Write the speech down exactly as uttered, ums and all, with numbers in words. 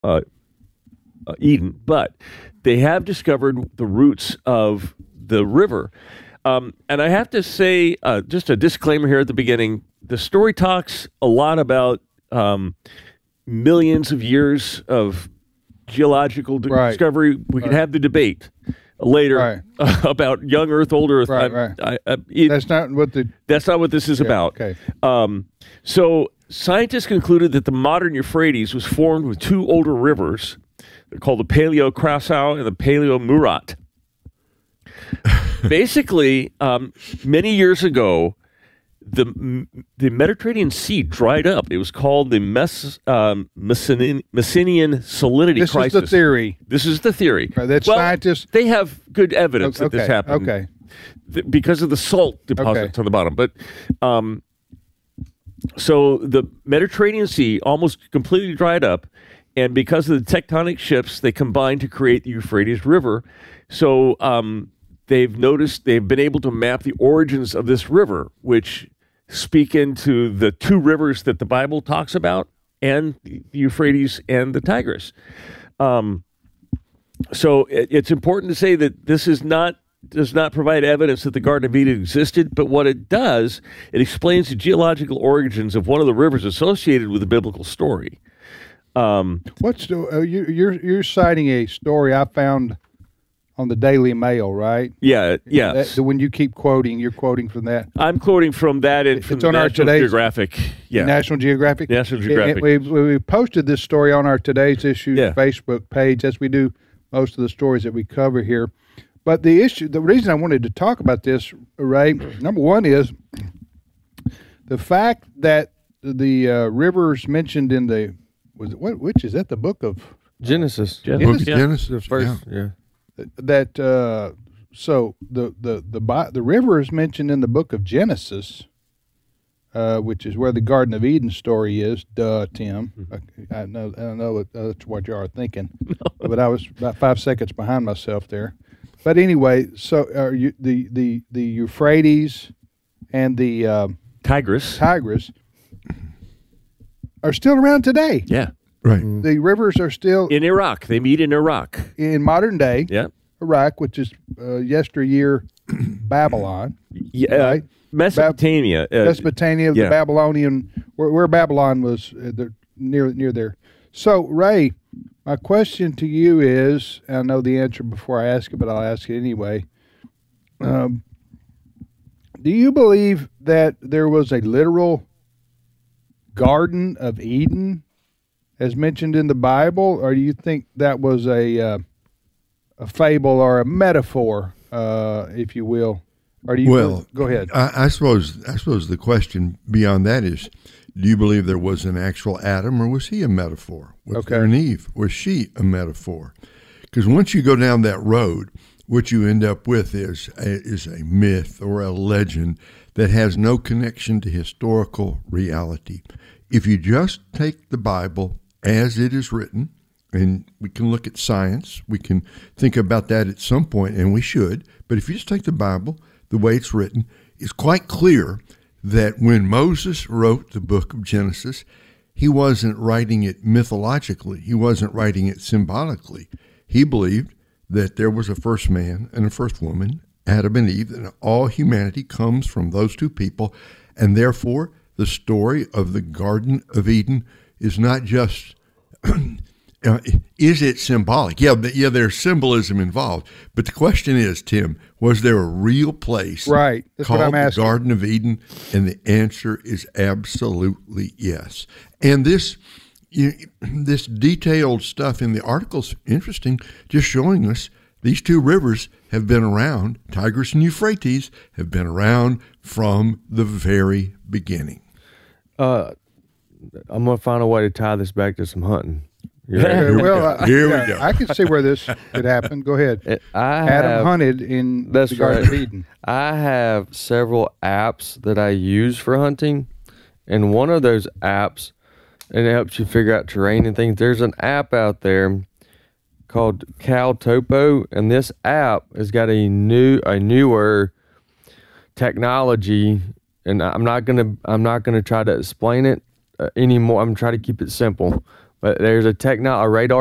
uh, uh, Eden, but they have discovered the roots of the river. Um, and I have to say, uh, just a disclaimer here at the beginning, the story talks a lot about um, millions of years of geological d- Right. discovery. We Right. can have the debate later Right. uh, about young Earth, old Earth. Right, I, right. I, I, it, That's not what the that's not what this is yeah, about. Okay. Um, so scientists concluded that the modern Euphrates was formed with two older rivers. They're called the Paleo-Krasau and the Paleo-Murat. Basically, um, many years ago, the the Mediterranean Sea dried up. It was called the Mes, um, Messinian, Messinian salinity This crisis. is the theory. This is the theory. Right, that's well, scientists. They have good evidence Okay. that this happened. Okay. th- because of the salt deposits Okay. on the bottom. But um, so the Mediterranean Sea almost completely dried up, and because of the tectonic shifts, they combined to create the Euphrates River. So um, they've noticed, they've been able to map the origins of this river, which speak into the two rivers that the Bible talks about, and the Euphrates and the Tigris. Um, so it, it's important to say that this is not does not provide evidence that the Garden of Eden existed, but what it does, it explains the geological origins of one of the rivers associated with the biblical story. Um, What's the, uh, you, you're you're citing a story I found on the Daily Mail, right? yeah, yeah. That, the, when you keep quoting, you're quoting from that. I'm quoting from that and from It's on our National today's- Geographic. Yeah, National Geographic. National And- Geographic. and we, we posted this story on our Today's Issues Yeah. Facebook page, as we do most of the stories that we cover here. But the issue, the reason I wanted to talk about this, Ray, number one is the fact that the uh, rivers mentioned in the was it what which is that the book of Genesis. Gen- Genesis? yeah. Genesis, First, yeah. yeah. that uh, so the the the Bi- the river is mentioned in the book of Genesis, uh, which is where the Garden of Eden story is. Duh, Tim. Mm-hmm. I, I know I know that that's what you are thinking, but I was about five seconds behind myself there. But anyway, so are you, the the the Euphrates and the uh, Tigris. Tigris are still around today. Yeah, Right. The rivers are still in Iraq. They meet in Iraq. in modern day Yeah, Iraq, which is uh, yesteryear Babylon. yeah. Right. Mesopotamia. uh, Mesopotamia, yeah. the Babylonian, where, where Babylon was uh, the, near near there. So, Ray, my question to you is, and I know the answer before I ask it, but I'll ask it anyway. Um, do you believe that there was a literal Garden of Eden, as mentioned in the Bible, or do you think that was a uh, a fable or a metaphor, uh, if you will? Or do you Well, go ahead? I, I suppose I suppose the question beyond that is, do you believe there was an actual Adam, or was he a metaphor? Was Okay. there an Eve? Was she a metaphor? Because once you go down that road, what you end up with is a, is a myth or a legend that has no connection to historical reality. If you just take the Bible as it is written, and we can look at science, we can think about that at some point, and we should, but if you just take the Bible the way it's written, it's quite clear that when Moses wrote the book of Genesis, he wasn't writing it mythologically. He wasn't writing it symbolically. He believed that there was a first man and a first woman, Adam and Eve, and all humanity comes from those two people, and therefore the story of the Garden of Eden is not just Uh, is it symbolic? Yeah, th- yeah. There's symbolism involved, but the question is, Tim, was there a real place Right. That's what called I'm the asking. Garden of Eden? And the answer is absolutely yes. And this, you, this detailed stuff in the article's interesting, just showing us these two rivers have been around. Tigris and Euphrates have been around from the very beginning. Uh, I'm gonna find a way to tie this back to some hunting. You Yeah, ready? well, I, Here we yeah, go. I can see where this could happen. Go ahead. It- I Adam have, hunted in That's the Garden right. of Eden. I have several apps that I use for hunting, and one of those apps, and it helps you figure out terrain and things. There's an app out there called CalTopo, and this app has got a new, a newer technology, and I'm not gonna, I'm not gonna try to explain it uh, anymore. I'm trying to keep it simple, But there's a techno a radar